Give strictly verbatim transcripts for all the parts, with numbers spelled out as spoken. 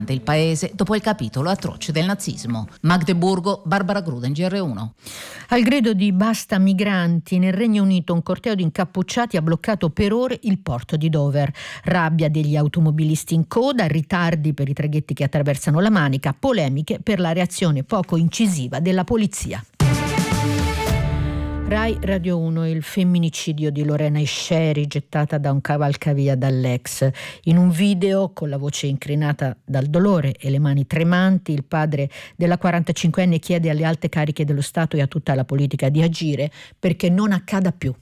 del paese dopo il capitolo atroce del nazismo. Magdeburgo, Barbara Gruden, G R uno. Al grido di basta migranti, nel Regno Unito un corteo di incappucciati ha bloccato per ore il porto di Dover. Rabbia degli automobilisti in coda, ritardi per i traghetti che attraversano la Manica, polemiche per la reazione poco incisiva della polizia. Rai Radio uno, il femminicidio di Lorena Isceri, gettata da un cavalcavia dall'ex. In un video con la voce incrinata dal dolore e le mani tremanti, il padre della quarantacinquenne chiede alle alte cariche dello Stato e a tutta la politica di agire perché non accada più.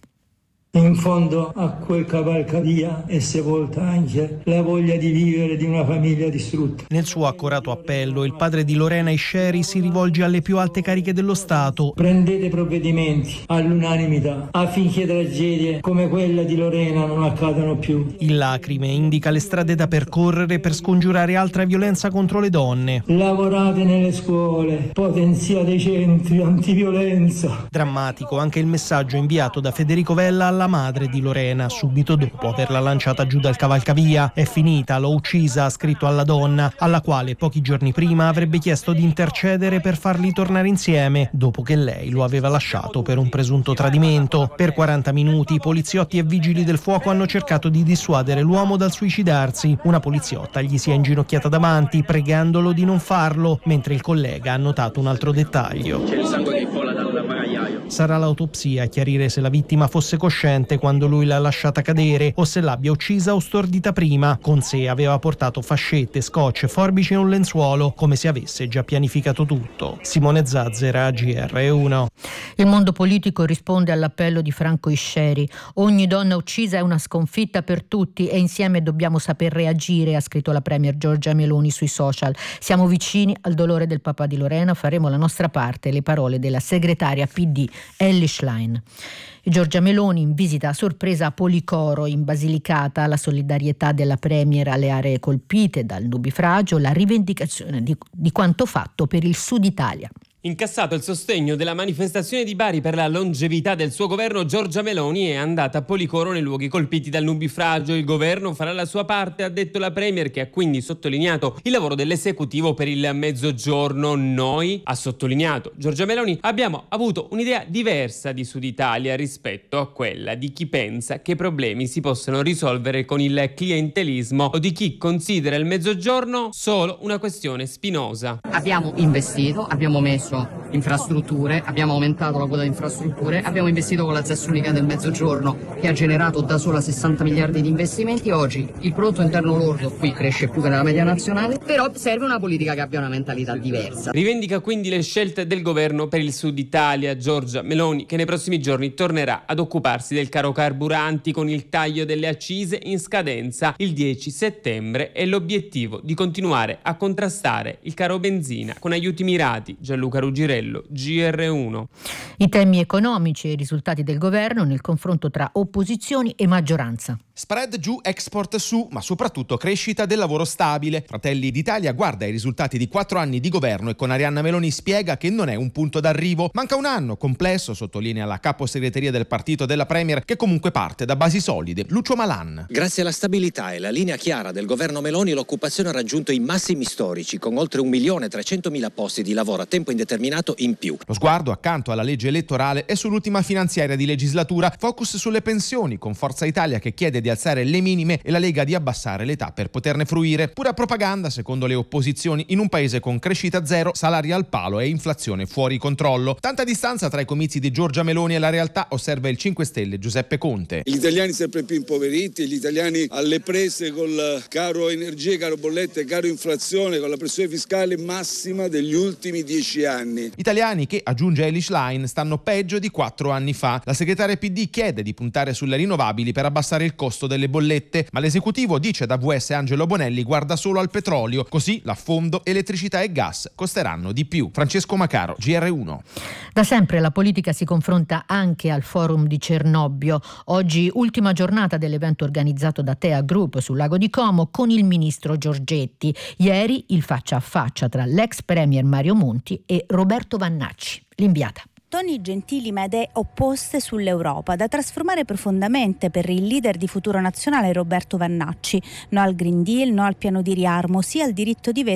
In fondo a quel cavalcavia è sepolta anche la voglia di vivere di una famiglia distrutta. Nel suo accorato appello, il padre di Lorena Isceri si rivolge alle più alte cariche dello Stato. Prendete provvedimenti all'unanimità affinché tragedie come quella di Lorena non accadano più. In lacrime indica le strade da percorrere per scongiurare altra violenza contro le donne. Lavorate nelle scuole, potenziate i centri antiviolenza. Drammatico anche il messaggio inviato da Federico Vella alla madre di Lorena subito dopo averla lanciata giù dal cavalcavia. È finita, l'ho uccisa, ha scritto alla donna, alla quale pochi giorni prima avrebbe chiesto di intercedere per farli tornare insieme, dopo che lei lo aveva lasciato per un presunto tradimento. Per quaranta minuti i poliziotti e vigili del fuoco hanno cercato di dissuadere l'uomo dal suicidarsi. Una poliziotta gli si è inginocchiata davanti, pregandolo di non farlo, mentre il collega ha notato un altro dettaglio. C'è il sangue che cola dal bagagliaio. Sarà l'autopsia a chiarire se la vittima fosse cosciente quando lui l'ha lasciata cadere o se l'abbia uccisa o stordita prima. Con sé aveva portato fascette, scotch, forbici e un lenzuolo, come se avesse già pianificato tutto. Simone Zazzera, G R uno. Il mondo politico risponde all'appello di Franco Isceri. Ogni donna uccisa è una sconfitta per tutti e insieme dobbiamo saper reagire, ha scritto la premier Giorgia Meloni sui social. Siamo vicini al dolore del papà di Lorena, faremo la nostra parte, le parole della segretaria P D Elly Schlein. Giorgia Meloni in visita a sorpresa a Policoro in Basilicata, la solidarietà della premier alle aree colpite dal nubifragio, la rivendicazione di, di quanto fatto per il Sud Italia. Incassato il sostegno della manifestazione di Bari per la longevità del suo governo, Giorgia Meloni è andata a Policoro nei luoghi colpiti dal nubifragio. Il governo farà la sua parte, ha detto la premier, che ha quindi sottolineato il lavoro dell'esecutivo per il mezzogiorno. Noi, ha sottolineato Giorgia Meloni, abbiamo avuto un'idea diversa di Sud Italia rispetto a quella di chi pensa che i problemi si possano risolvere con il clientelismo o di chi considera il mezzogiorno solo una questione spinosa. Abbiamo investito, abbiamo messo infrastrutture, abbiamo aumentato la quota di infrastrutture, abbiamo investito con la Z E S unica del Mezzogiorno che ha generato da sola sessanta miliardi di investimenti. Oggi il prodotto interno lordo qui cresce più che nella media nazionale, però serve una politica che abbia una mentalità diversa. Rivendica quindi le scelte del governo per il Sud Italia Giorgia Meloni, che nei prossimi giorni tornerà ad occuparsi del caro carburanti con il taglio delle accise in scadenza il dieci settembre e l'obiettivo di continuare a contrastare il caro benzina con aiuti mirati. Gianluca Rugirello, G R uno. I temi economici e i risultati del governo nel confronto tra opposizioni e maggioranza. Spread giù, export su, ma soprattutto crescita del lavoro stabile. Fratelli d'Italia guarda i risultati di quattro anni di governo e con Arianna Meloni spiega che non è un punto d'arrivo. Manca un anno, complesso, sottolinea la caposegreteria del partito della Premier, che comunque parte da basi solide. Lucio Malan. Grazie alla stabilità e la linea chiara del governo Meloni, l'occupazione ha raggiunto i massimi storici, con oltre un milione e trecentomila posti di lavoro a tempo indeterminato in più. Lo sguardo accanto alla legge elettorale è sull'ultima finanziaria di legislatura, focus sulle pensioni, con Forza Italia che chiede di alzare le minime e la Lega di abbassare l'età per poterne fruire. Pura propaganda secondo le opposizioni in un paese con crescita zero, salari al palo e inflazione fuori controllo. Tanta distanza tra i comizi di Giorgia Meloni e la realtà, osserva il cinque Stelle Giuseppe Conte. Gli italiani sempre più impoveriti, gli italiani alle prese col caro energie, caro bollette, caro inflazione, con la pressione fiscale massima degli ultimi dieci anni. Italiani che, aggiunge Elly Schlein, stanno peggio di quattro anni fa. La segretaria P D chiede di puntare sulle rinnovabili per abbassare il costo delle bollette, ma l'esecutivo, dice da V S Angelo Bonelli, guarda solo al petrolio, così l'affondo, elettricità e gas costeranno di più. Francesco Macaro, G R uno. Da sempre la politica si confronta anche al forum di Cernobbio. Oggi ultima giornata dell'evento organizzato da Tea Group sul lago di Como con il ministro Giorgetti. Ieri il faccia a faccia tra l'ex premier Mario Monti e Roberto Vannacci, l'inviata. Toni gentili ma idee opposte sull'Europa, da trasformare profondamente per il leader di Futuro Nazionale Roberto Vannacci. No al Green Deal, no al piano di riarmo, sì al diritto di veto